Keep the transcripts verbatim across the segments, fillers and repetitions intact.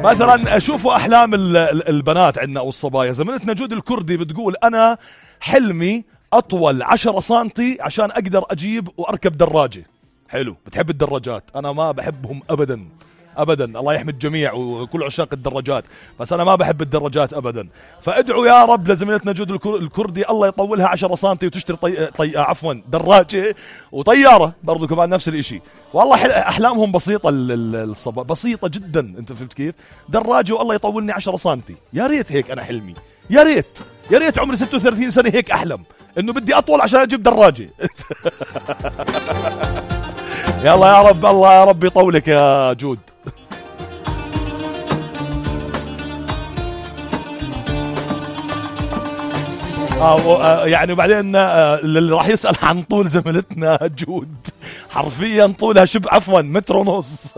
مثلا شوفوا أحلام البنات عندنا أو الصبايا. زميلتنا جود الكردي بتقول أنا حلمي أطول عشرة سنتي عشان أقدر أجيب وأركب دراجة. حلو، بتحب الدراجات، أنا ما بحبهم أبدا أبدا، الله يحمي الجميع وكل عشاق الدراجات، بس أنا ما بحب الدراجات أبدا. فادعوا يا رب لزميلتنا جود الكردي الله يطولها عشرة سنتي وتشتري طي... طي... عفوا دراجة وطيارة برضو كمان نفس الاشي. والله حل... أحلامهم بسيطة الصبا بسيطة جدا، أنت فهمت كيف؟ دراجة والله يطولني عشرة سنتي. يا ريت هيك أنا حلمي، يا ريت يا ريت عمري ستة وثلاثين سنة هيك أحلم إنه بدي أطول عشان أجيب دراجة. يلا يا رب، الله يا رب يطولك يا جود. آه يعني وبعدين آه اللي راح يسأل عن طول زميلتنا جود، حرفيا طولها شبه عفوا متر ونص.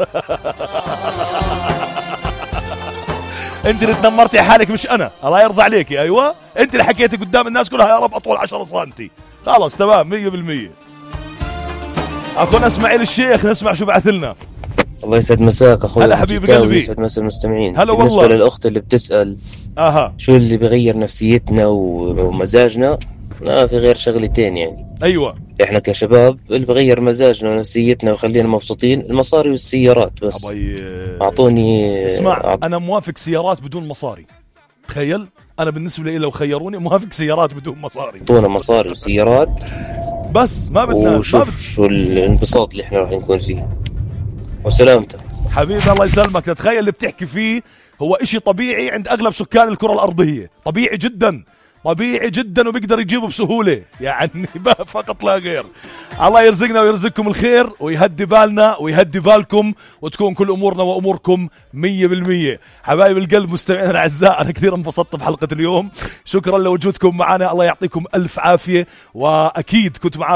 انت اللي تنمرتي حالك مش انا، الله يرضى عليكي. ايوه انت اللي حكيتي قدام الناس كلها يا رب اطول عشرة سنتي. خلاص تمام مية بالمية. اكون اسماعيل الشيخ نسمع شو بعث لنا. الله يسعد مساك اخوي. هلا حبيبي قلبي. يسعد مسا المستمعين. هلا بالنسبه والله. للاخت اللي بتسال اها شو اللي بغير نفسيتنا ومزاجنا، ما في غير شغلتين يعني. ايوه احنا كشباب اللي بغير مزاجنا ونفسيتنا وخلينا مبسوطين المصاري والسيارات بس. أبي... اعطوني اسمع أعط... انا موافق سيارات بدون مصاري. تخيل انا بالنسبه لي لو خيروني موافق سيارات بدون مصاري. اعطونا مصاري وسيارات بس ما بدنا. وشوف بد... شو الانبساط اللي احنا راح نكون فيه. وسلامتك حبيبي الله يسلمك. تتخيل اللي بتحكي فيه هو اشي طبيعي عند اغلب سكان الكرة الارضية، طبيعي جدا طبيعي جدا وبيقدر يجيبه بسهولة يعني فقط لا غير. الله يرزقنا ويرزقكم الخير ويهدي بالنا ويهدي بالكم وتكون كل امورنا واموركم مية بالمية. حبايب القلب مستمعينا الاعزاء، انا كثير انبسطت بحلقة اليوم، شكرا لوجودكم معنا، الله يعطيكم الف عافية، واكيد كنت معاكم